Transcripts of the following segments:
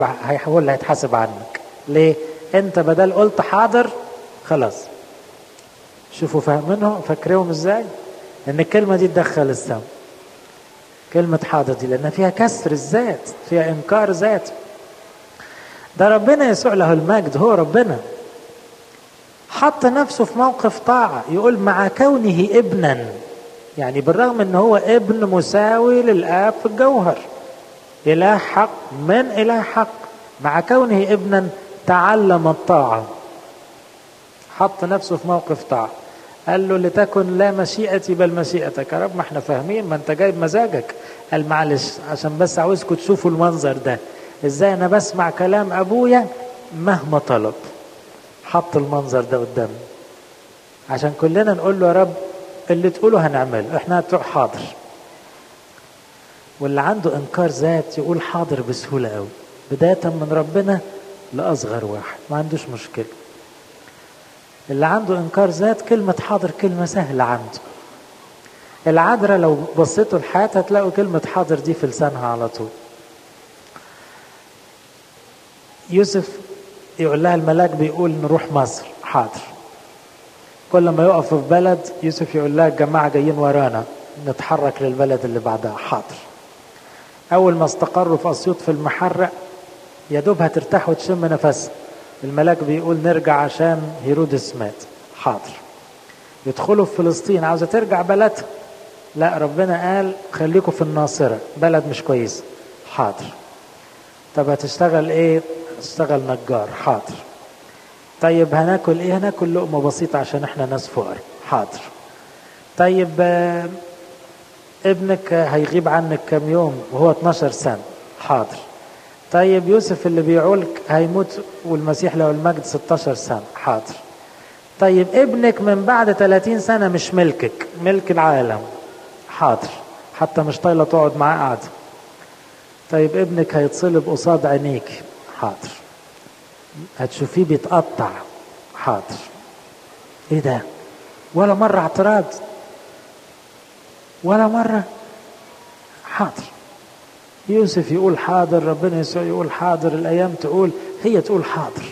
هو اللي هيتحاسب عنك. ليه؟ انت بدل قلت حاضر خلاص. شوفوا فاهمينهم فاكريهم ازاي؟ ان الكلمة دي تدخل السم. كلمة حاضر دي لان فيها كسر الذات، فيها انكار ذات. ده ربنا يسوع له المجد، هو ربنا حط نفسه في موقف طاعة، يقول مع كونه ابنا، يعني بالرغم ان هو ابن مساوي للآب في الجوهر، إله حق من إله حق، مع كونه ابنا تعلم الطاعة، حط نفسه في موقف طاعة. قال له لتكن لا مشيئتي بل مشيئتك. يا رب ما احنا فاهمين، ما انت جايب مزاجك. قال معلش عشان بس عاوزكم تشوفوا المنظر ده ازاي انا بسمع كلام ابويا مهما طلب. حط المنظر ده قدامنا عشان كلنا نقول له يا رب اللي تقوله هنعمله، احنا هتروح حاضر. واللي عنده انكار ذات يقول حاضر بسهولة قوي، بداية من ربنا لأصغر واحد ما عندوش مشكلة. اللي عنده انكار ذات كلمة حاضر كلمة سهلة عنده. العذراء لو بصيتوا لحياتها هتلاقوا كلمة حاضر دي في لسانها على طول. يوسف يقول لها الملاك بيقول نروح مصر، حاضر. كل ما يقف في بلد يوسف يقول لها الجماعة جايين ورانا نتحرك للبلد اللي بعدها، حاضر. أول ما استقروا في أسيوط في المحرق يا دوب هترتاح وتشم نفسها، الملاك بيقول نرجع عشان هيرودس مات، حاضر. يدخلوا في فلسطين عاوزة ترجع بلدها، لا ربنا قال خليكم في الناصرة بلد مش كويس، حاضر. طب هتشتغل ايه؟ اشتغل نجار، حاضر. طيب هناكل ايه؟ هناكل لقمة بسيطة عشان احنا ناس فقراء، حاضر. طيب ابنك هيغيب عنك كم يوم وهو 12 سنة، حاضر. طيب يوسف اللي بيعولك هيموت والمسيح له المجد 16 سنة، حاضر. طيب ابنك من بعد 30 سنة مش ملكك، ملك العالم، حاضر. حتى مش طايلة تقعد معاه قاعدة. طيب ابنك هيتصلب قصاد عينيك، حاضر. هتشوفيه بيتقطع، حاضر. ايه ده؟ ولا مرة اعتراض، ولا مرة، حاضر. يوسف يقول حاضر، ربنا يسوع يقول حاضر، الأيام تقول، هي تقول حاضر.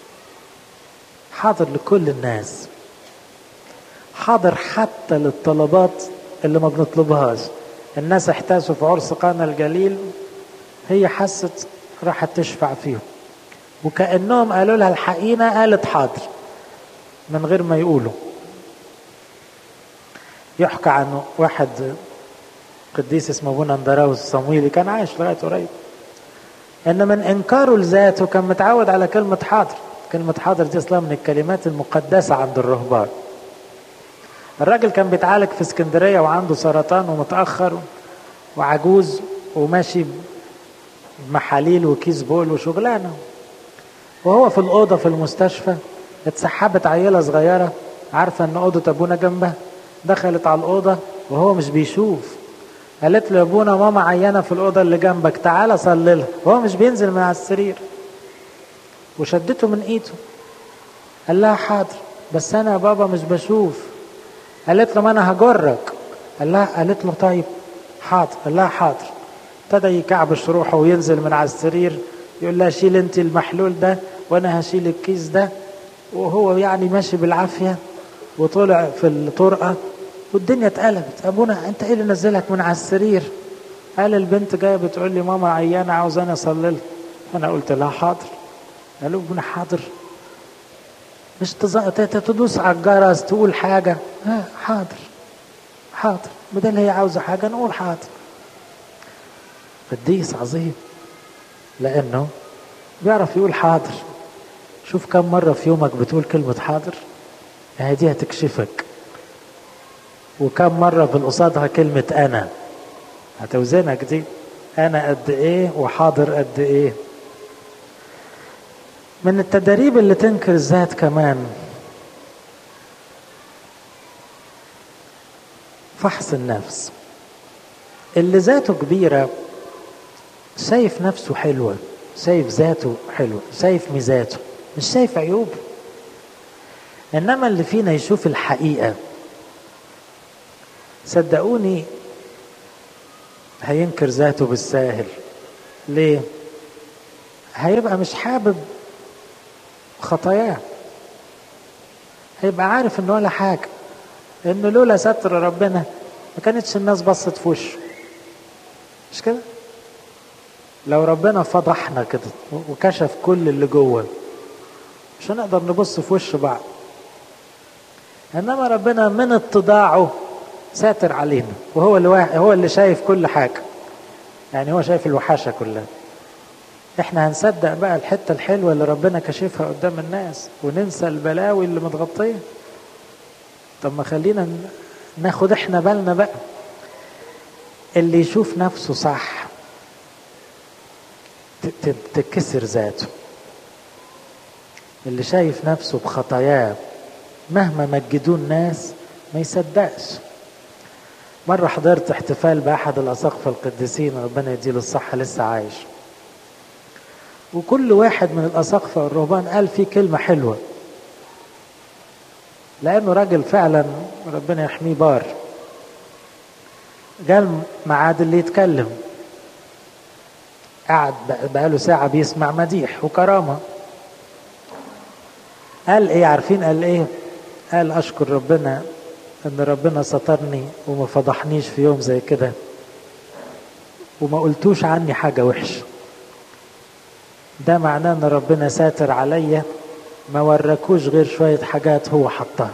حاضر لكل الناس، حاضر حتى للطلبات اللي ما بنطلبهاش. الناس احتاسوا في عرس قانا الجليل، هي حست راحت تشفع فيهم وكأنهم قالوا لها الحقيقة، قالت حاضر من غير ما يقولوا. يحكى عنه واحد قديس اسمه ابونا اندراوس الصمويلي، كان عايش لغايه قريب، ان من انكاره لذاته كان متعود على كلمه حاضر. كلمه حاضر دي اصلا من الكلمات المقدسه عند الرهبان. الراجل كان بيتعالج في اسكندريه وعنده سرطان ومتاخر وعجوز وماشي بمحاليل وكيس بول وشغلانه، وهو في الاوضه في المستشفى اتسحبت عيله صغيره عارفه ان اوضه ابونا جنبها، دخلت على الاوضه وهو مش بيشوف، قالت له يا ابونا ماما عيانه في الاوضه اللي جنبك تعالى صلي لها، وهو مش بينزل من على السرير، وشدته من ايده. قال لها حاضر بس انا يا بابا مش بشوف. قالت له ما انا هجرك. قالت له طيب حاضر. قال لها حاضر. ابتدى يكعبش روحه وينزل من على السرير، يقول لها شيل انت المحلول ده وانا هشيل الكيس ده، وهو يعني ماشي بالعافيه، وطلع في الطرقه والدنيا اتقلبت. ابونا انت ايه اللي نزلك من على السرير؟ قال البنت جايه بتقول لي ماما عيانه عاوزاني اصلي لها. انا قلت لها حاضر. قالوا ابونا حاضر، مش تدوس على الجرس تقول حاجه، حاضر حاضر، بدل هي عاوزه حاجه نقول حاضر. قديس عظيم لانه بيعرف يقول حاضر. شوف كم مره في يومك بتقول كلمه حاضر، هي دي هتكشفك. وكم مرة بالقصادها كلمة أنا، هتوزنك دي، أنا قد إيه وحاضر قد إيه. من التدريب اللي تنكر الذات كمان فحص النفس. اللي ذاته كبيرة شايف نفسه حلوة، شايف ذاته حلوة، شايف ميزاته، مش شايف عيوبه. إنما اللي فينا يشوف الحقيقة صدقوني هينكر ذاته بالساهل. ليه؟ هيبقى مش حابب خطاياه، هيبقى عارف انه ولا حاجة، انه لولا ستر ربنا ما كانتش الناس بصت في وشه. مش كده؟ لو ربنا فضحنا كده وكشف كل اللي جوه مش هنقدر نبص في وش بعض. انما ربنا من اتضاعه ساتر علينا، وهو اللي هو اللي شايف كل حاجة، يعني هو شايف الوحاشة كلها. احنا هنصدق بقى الحتة الحلوة اللي ربنا كشفها قدام الناس وننسى البلاوي اللي متغطية؟ طب ما خلينا ناخد احنا بالنا بقى. اللي يشوف نفسه صح تكسر ذاته. اللي شايف نفسه بخطاياه مهما مجدوه الناس ما يصدقش. مرة حضرت احتفال بأحد الأساقفة القديسين، ربنا يديله الصحة، لسه عايش، وكل واحد من الأساقفة والرهبان قال فيه كلمة حلوة، لأنه راجل فعلا ربنا يحميه بار. قال معاد اللي يتكلم، قعد بقاله ساعة بيسمع مديح وكرامة. قال ايه؟ عارفين قال ايه؟ قال أشكر ربنا ان ربنا سترني وما فضحنيش في يوم زي كده، وما قلتوش عني حاجة وحشة. ده معناه ان ربنا ساتر عليا، ما وركوش غير شوية حاجات هو حطها.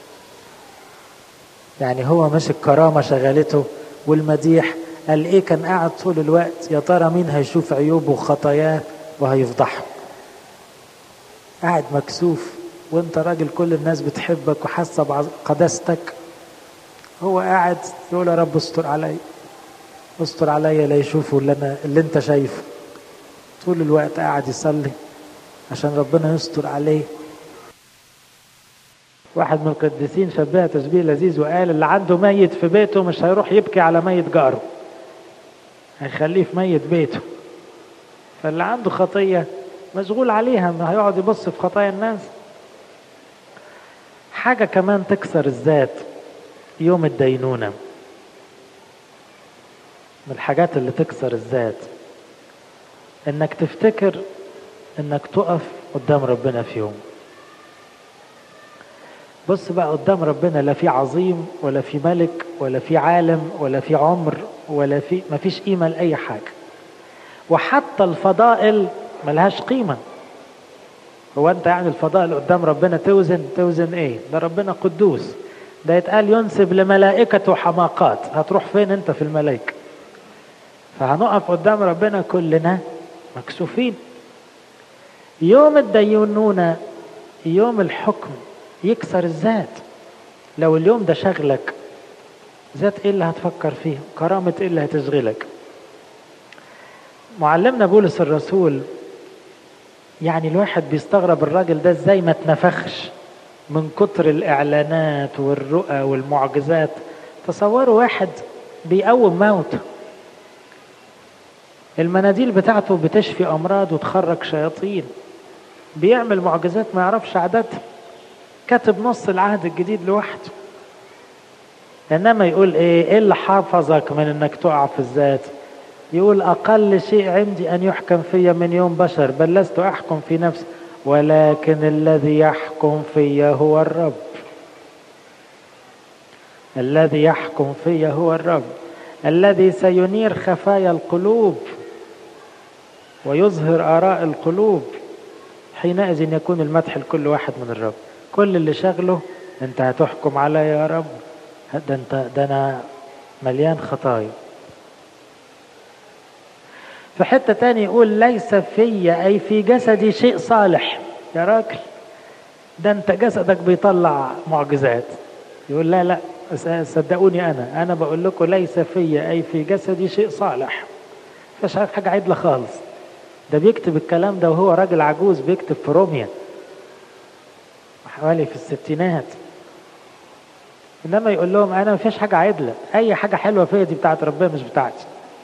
يعني هو مش الكرامة شغلته والمديح، قال ايه؟ كان قاعد طول الوقت يا ترى مين هيشوف عيوبه وخطاياه وهيفضحه. قاعد مكسوف وانت راجل كل الناس بتحبك وحاسه بقداستك، هو قاعد يقول يا رب استر عليا، استر عليا لا يشوفوا اللي انت شايفه. طول الوقت قاعد يصلي عشان ربنا يستر عليه. واحد من القديسين شبهها تشبيه لذيذ وقال اللي عنده ميت في بيته مش هيروح يبكي على ميت جاره، هيخليه في ميت بيته. فاللي عنده خطية مشغول عليها، ما هيقعد يبص في خطايا الناس. حاجة كمان تكسر الذات يوم الدينونة. من الحاجات اللي تكسر الذات انك تفتكر انك تقف قدام ربنا في يوم. بص بقى قدام ربنا لا في عظيم ولا في ملك ولا في عالم ولا في عمر ولا في، ما فيش قيمة لأي حاجة. وحتى الفضائل ملهاش قيمة. هو انت يعني الفضائل قدام ربنا توزن ايه؟ ده ربنا قدوس، ده يتقال ينسب لملائكته حماقات. هتروح فين انت في الملائكة؟ فهنقف قدام ربنا كلنا مكسوفين. يوم الدينونة يوم الحكم يكسر الذات. لو اليوم ده شغلك، ذات ايه اللي هتفكر فيه؟ كرامة ايه اللي هتشغلك؟ معلمنا بولس الرسول، يعني الواحد بيستغرب الراجل ده ازاي ما تنفخش من كتر الاعلانات والرؤى والمعجزات. تصوروا واحد بيقوم موت، المناديل بتاعته بتشفي امراض وتخرج شياطين، بيعمل معجزات ما يعرفش عددها، كاتب نص العهد الجديد لوحده. انما يقول ايه اللي حافظك من انك تقع في الذات؟ يقول اقل شيء عندي ان يحكم في من يوم بشر، بل لست احكم في نفسي ولكن الذي يحكم في هو الرب. الذي يحكم في هو الرب الذي سينير خفايا القلوب ويظهر آراء القلوب. حينئذ يكون المدح لكل واحد من الرب. كل اللي شغله انت هتحكم عليا يا رب، ده انا مليان خطايا. في حتة تاني يقول ليس في أي في جسدي شيء صالح. يا راجل ده انت جسدك بيطلع معجزات. يقول لا صدقوني انا بقول لكم ليس في أي في جسدي شيء صالح. مفيش حاجة عدلة خالص. ده بيكتب الكلام ده وهو راجل عجوز، بيكتب في روميا حوالي في الستينات. انما يقول لهم انا مفيش حاجة عدلة، اي حاجة حلوة فيا دي بتاعت ربنا مش بتاعتي.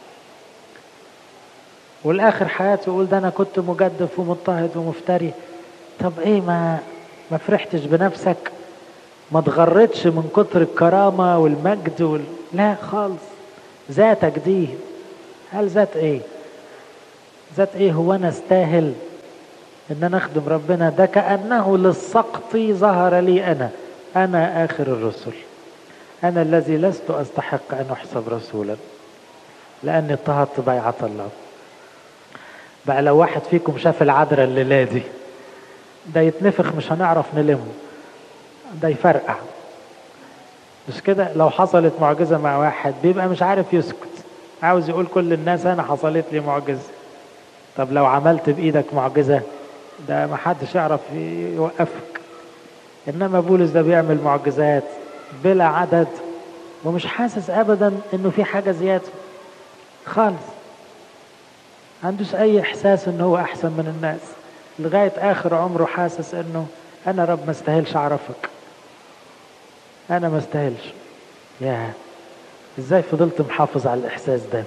والاخر حياته يقول ده انا كنت مجدف ومضطهد ومفتري. طب ايه ما فرحتش بنفسك؟ ما تغرتش من كتر الكرامة والمجد لا خالص. ذاتك دي هل ذات ايه؟ ذات ايه؟ هو انا استاهل ان انا اخدم ربنا؟ ده كأنه للسقط ظهر لي انا اخر الرسل، انا الذي لست استحق ان احسب رسولا لاني اضطهدت بيعة الله. بقى لو واحد فيكم شاف العذراء الليلة دي، ده يتنفخ مش هنعرف نلمه، ده يفرقع. مش كده؟ لو حصلت معجزة مع واحد بيبقى مش عارف يسكت، عاوز يقول كل الناس انا حصلت لي معجزة. طب لو عملت بايدك معجزة، ده ما حدش يعرف يوقفك. انما بولس ده بيعمل معجزات بلا عدد ومش حاسس ابدا انه في حاجة زيادة خالص، عندوش اي احساس انه هو احسن من الناس. لغاية اخر عمره حاسس انه انا رب ما استاهلش اعرفك، انا ما استاهلش. يا ازاي فضلت محافظ على الاحساس ده؟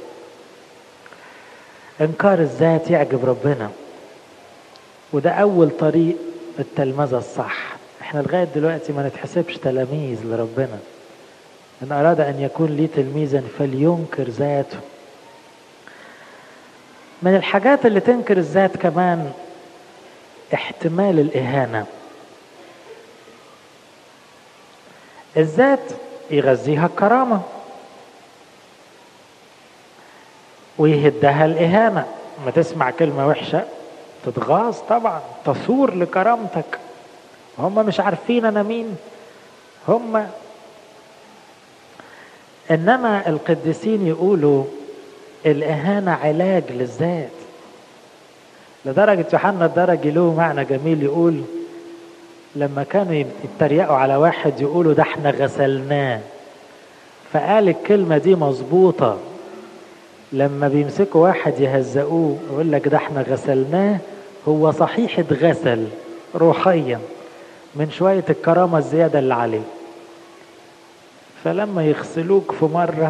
انكار الذات يعجب ربنا، وده اول طريق التلمذة الصح. احنا لغاية دلوقتي ما نتحسبش تلاميذ لربنا. ان اراد ان يكون لي تلميذا فلينكر ذاته. من الحاجات اللي تنكر الذات كمان احتمال الاهانة. الذات يغذيها الكرامة ويهدها الاهانة. ما تسمع كلمة وحشة تتغاظ طبعا، تصور لكرامتك. هم مش عارفين انا مين هم. انما القديسين يقولوا الاهانة علاج للذات. لدرجة يوحنا الدرجي له معنى جميل، يقول لما كانوا يتريقوا على واحد يقولوا ده احنا غسلناه، فقال الكلمة دي مظبوطة. لما بيمسكوا واحد يهزقوه يقول لك ده احنا غسلناه، هو صحيح اتغسل روحيا من شوية الكرامة الزيادة اللي عليه. فلما يغسلوك في مرة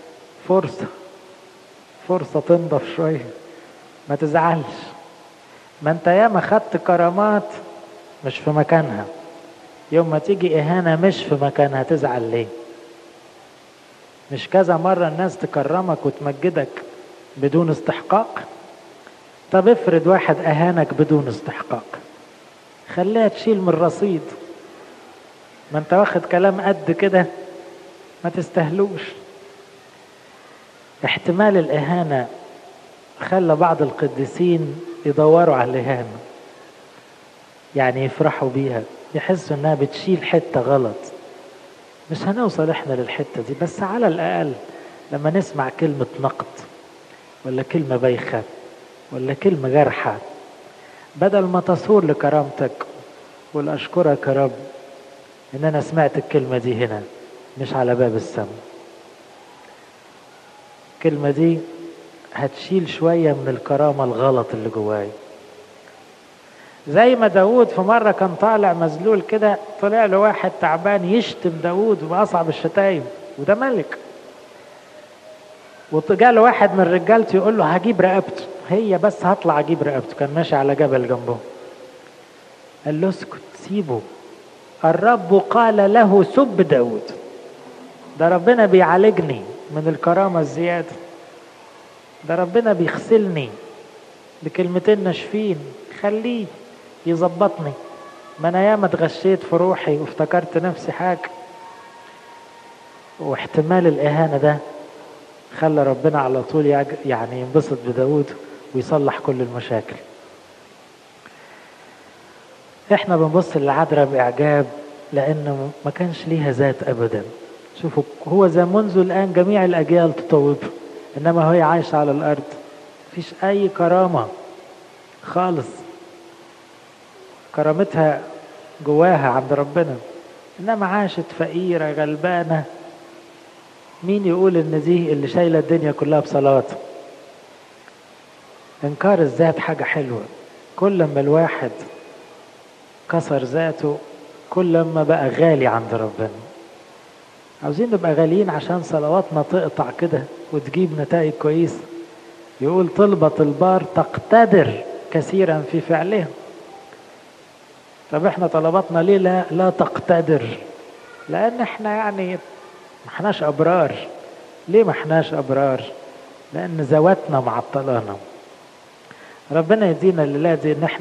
فرصة تنضف شوية، ما تزعلش. ما انت ياما خدت كرامات مش في مكانها، يوم ما تيجي اهانة مش في مكانها تزعل ليه؟ مش كذا مرة الناس تكرمك وتمجدك بدون استحقاق؟ طب افرض واحد اهانك بدون استحقاق، خليها تشيل من الرصيد. ما انت واخد كلام قد كده ما تستهلوش. احتمال الاهانة خلى بعض القديسين يدوروا على الاهانة، يعني يفرحوا بيها، يحسوا انها بتشيل حتة غلط. مش هنوصل احنا للحتة دي، بس على الاقل لما نسمع كلمة نقد ولا كلمة بايخة ولا كلمة جارحة، بدل ما تصور لكرامتك قول اشكرك يا رب ان انا سمعت الكلمة دي هنا مش على باب السماء. الكلمة دي هتشيل شوية من الكرامة الغلط اللي جواي. زي ما داود في مرة كان طالع مذلول كده، طلع له واحد تعبان يشتم داود بأصعب الشتايم، وده ملك. وجاله واحد من رجالته يقول له هجيب رقبته، هي بس هطلع اجيب رقبته، كان ماشي على جبل جنبه. قال له اسكت سيبه، الرب قال له سب داود. ده ربنا بيعالجني من الكرامة الزيادة، ده ربنا بيغسلني بكلمتين ناشفين، خليه يظبطني. ما انا ياما اتغشيت في روحي وافتكرت نفسي حاجة. واحتمال الاهانة ده خلى ربنا على طول يعني ينبسط بداود ويصلح كل المشاكل. احنا بنبص للعذراء باعجاب لانه ما كانش ليها ذات ابدا. شوفوا هو ذا منذ الان جميع الاجيال تطوبه، انما هي عايشة على الارض مفيش اي كرامة خالص. كرامتها جواها عند ربنا، انما عاشت فقيرة غلبانة. مين يقول ان دي اللي شايلة الدنيا كلها بصلاة؟ انكار الذات حاجة حلوة. كل ما الواحد كسر ذاته كل ما بقى غالي عند ربنا. عاوزين نبقى غاليين عشان صلواتنا تقطع كده وتجيب نتائج كويسة. يقول طلبة البار تقتدر كثيرا في فعلها. طب احنا طلباتنا ليه لا تقتدر؟ لان احنا يعني ما احناش ابرار. ليه ما احناش ابرار؟ لان ذواتنا معطلانا. ربنا يدينا الليلة دي ان احنا